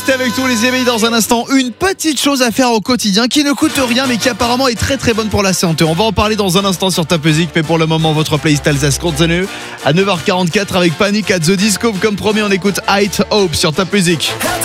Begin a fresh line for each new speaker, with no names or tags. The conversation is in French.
rester avec tous les éveils dans un instant. Une petite chose à faire au quotidien qui ne coûte rien mais qui apparemment est très très bonne pour la santé. On va en parler dans un instant sur Top Music, mais pour le moment votre playlist Alsace continue à 9h44 avec Panic at the Disco. Comme promis, on écoute Height Hope sur Top Music.